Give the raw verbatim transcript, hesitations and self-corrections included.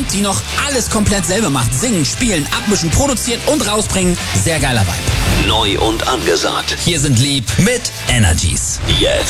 die noch alles komplett selber macht. Singen, spielen, abmischen, produzieren und rausbringen. Sehr geiler Vibe. Neu und angesagt. Hier sind Lieb mit Energies. Jetzt.